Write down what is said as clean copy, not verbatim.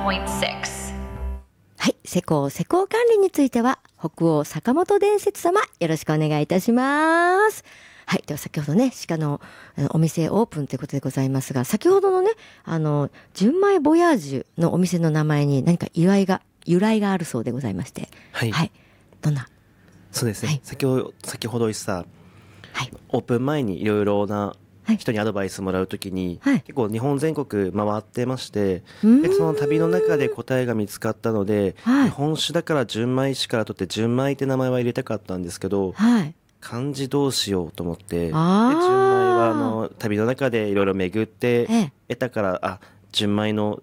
はい、施工管理については北欧坂本伝説様、よろしくお願いいたします。はい、では先ほどね、鹿のお店オープンということでございますが、先ほどのね、純米ボヤージュのお店の名前に何か由来があるそうでございまして、 はい、 はい、どんな。 そうですね、 はい、 先ほど言ってた、 はい、 オープン前にいろいろな人にアドバイスもらうときに、 はい、 結構日本全国回ってまして、でその旅の中で答えが見つかったので、 はい、 日本酒だから純米酒から取って純米って名前は入れたかったんですけど、 はい、 漢字どうしようと思って、で純米あは旅の中でいろいろ巡ってええ、 得たから、純米の